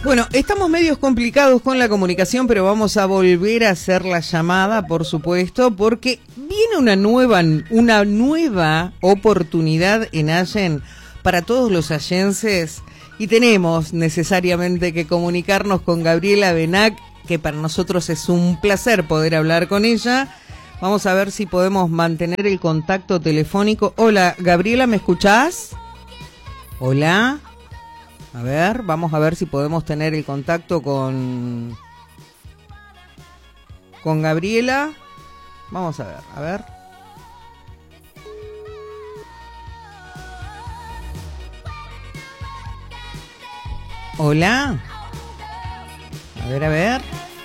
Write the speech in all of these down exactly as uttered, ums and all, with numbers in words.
Bueno, estamos medios complicados con la comunicación, pero vamos a volver a hacer la llamada, por supuesto, porque viene una nueva, una nueva oportunidad en Allen para todos los allenses y tenemos necesariamente que comunicarnos con Gabriela Benac, que para nosotros es un placer poder hablar con ella. Vamos a ver si podemos mantener el contacto telefónico. Hola, Gabriela, ¿me escuchás? Hola. A ver, vamos a ver si podemos tener el contacto con con Gabriela. Vamos a ver, a ver. Hola. A ver, a ver.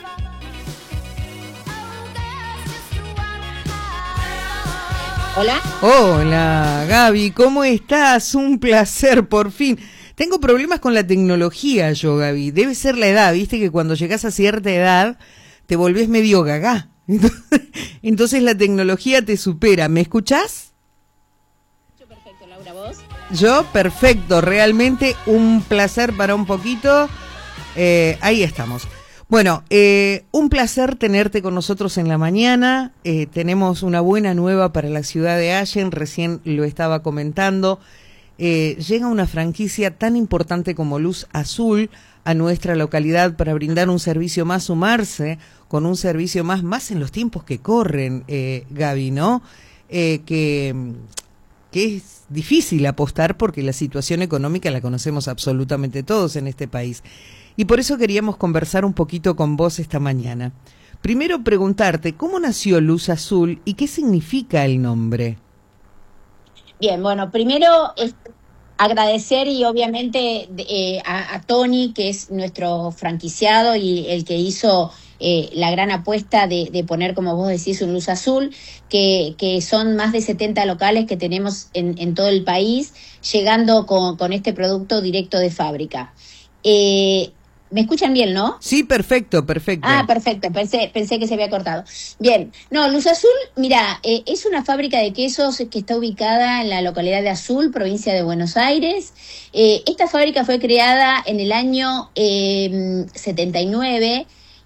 Hola. Hola, Gaby, ¿cómo estás? Un placer, por fin. Tengo problemas con la tecnología yo, Gaby. Debe ser la edad, viste que cuando llegas a cierta edad te volvés medio gagá. Entonces, entonces la tecnología te supera. ¿Me escuchás? Yo perfecto, Laura, ¿vos? Yo perfecto, realmente un placer para un poquito. Eh, ahí estamos. Bueno, eh, un placer tenerte con nosotros en la mañana. Eh, tenemos una buena nueva para la ciudad de Allen, recién lo estaba comentando. Eh, llega una franquicia tan importante como Luz Azul a nuestra localidad para brindar un servicio más, sumarse con un servicio más, más en los tiempos que corren, eh, Gaby, ¿no? Eh, que, que es difícil apostar porque la situación económica la conocemos absolutamente todos en este país. Y por eso queríamos conversar un poquito con vos esta mañana. Primero preguntarte, ¿cómo nació Luz Azul y qué significa el nombre? Bien, bueno, primero es agradecer y obviamente eh, a, a Tony, que es nuestro franquiciado y el que hizo eh, la gran apuesta de, de poner, como vos decís, un Luz Azul, que, que son más de setenta locales que tenemos en, en todo el país, llegando con, con este producto directo de fábrica. Eh, ¿Me escuchan bien, no? Sí, perfecto, perfecto. Ah, perfecto, pensé, pensé que se había cortado. Bien, no, Luz Azul, mira, eh, es una fábrica de quesos que está ubicada en la localidad de Azul, provincia de Buenos Aires. Eh, esta fábrica fue creada en el año eh, setenta y nueve,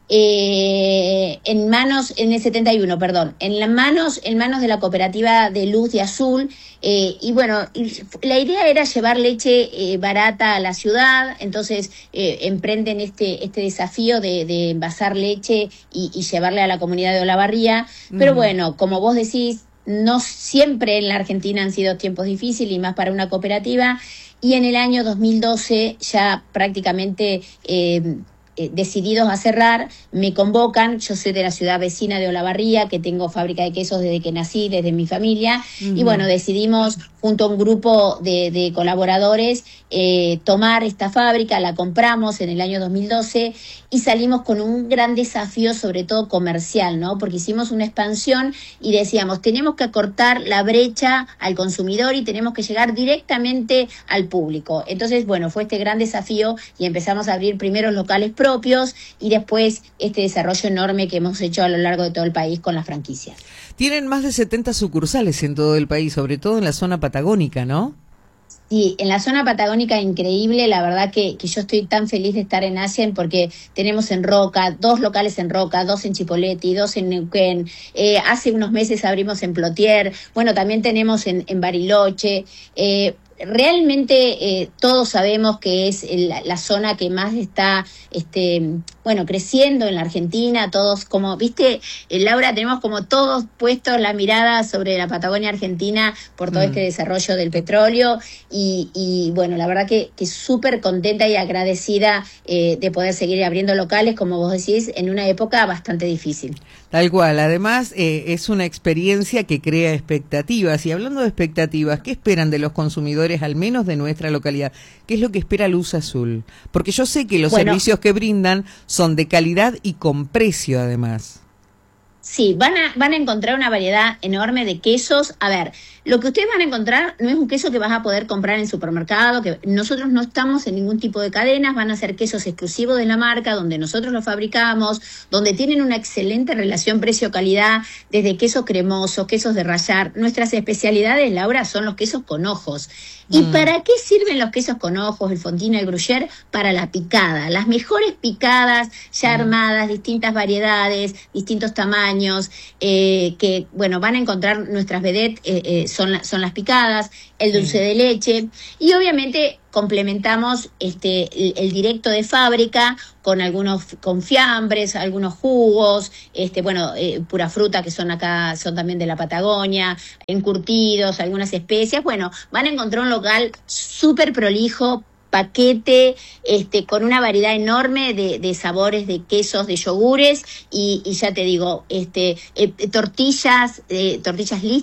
eh, en manos, en el setenta y uno, perdón, en las manos, en manos de la cooperativa de Luz de Azul. Eh, y bueno, la idea era llevar leche eh, barata a la ciudad, entonces eh, emprenden este este desafío de, de envasar leche y, y llevarle a la comunidad de Olavarría. Uh-huh. Pero bueno, como vos decís, no siempre en la Argentina han sido tiempos difíciles y más para una cooperativa. Y en el año dos mil doce ya prácticamente Eh, Eh, decididos a cerrar, me convocan. Yo soy de la ciudad vecina de Olavarría, que tengo fábrica de quesos desde que nací, desde mi familia. Uh-huh. Y bueno, decidimos junto a un grupo de, de colaboradores eh, tomar esta fábrica, la compramos en el año dos mil doce y salimos con un gran desafío, sobre todo comercial, ¿no? Porque hicimos una expansión y decíamos, tenemos que acortar la brecha al consumidor y tenemos que llegar directamente al público. Entonces, bueno, fue este gran desafío y empezamos a abrir primeros locales propios y después este desarrollo enorme que hemos hecho a lo largo de todo el país con las franquicias. Tienen más de setenta sucursales en todo el país, sobre todo en la zona patagónica, ¿no? Sí, en la zona patagónica increíble, la verdad que, que yo estoy tan feliz de estar en Allen porque tenemos en Roca, dos locales en Roca, dos en Chipoleti, dos en Neuquén, eh, hace unos meses abrimos en Plotier, bueno, también tenemos en, en Bariloche. eh, Realmente eh, todos sabemos que es la, la zona que más está, este, bueno, creciendo en la Argentina. Todos, como viste, eh, Laura, tenemos como todos puestos la mirada sobre la Patagonia Argentina por todo mm. este desarrollo del petróleo y, y bueno, la verdad que, que súper contenta y agradecida eh, de poder seguir abriendo locales, como vos decís, en una época bastante difícil. Tal cual, además eh, es una experiencia que crea expectativas y hablando de expectativas, ¿qué esperan de los consumidores, al menos de nuestra localidad? ¿Qué es lo que espera Luz Azul? Porque yo sé que los bueno, servicios que brindan son de calidad y con precio además. Sí, van a, van a encontrar una variedad enorme de quesos. A ver, lo que ustedes van a encontrar no es un queso que vas a poder comprar en supermercado, que nosotros no estamos en ningún tipo de cadenas, van a ser quesos exclusivos de la marca, donde nosotros los fabricamos, donde tienen una excelente relación precio-calidad, desde quesos cremosos, quesos de rallar. Nuestras especialidades, Laura, son los quesos con ojos. ¿Y mm. para qué sirven los quesos con ojos, el fontina, el gruyère? Para la picada, las mejores picadas ya mm. armadas, distintas variedades, distintos tamaños, eh, que, bueno, van a encontrar nuestras vedettes, eh, eh, son, la, son las picadas, el dulce sí. de leche, y obviamente complementamos este el, el directo de fábrica con algunos con fiambres, algunos jugos, este bueno, eh, pura fruta que son acá, son también de la Patagonia, encurtidos, algunas especias. Bueno, van a encontrar un local súper prolijo, paquete, este, con una variedad enorme de, de sabores, de quesos, de yogures, y, y ya te digo, este, eh, tortillas, eh, tortillas listas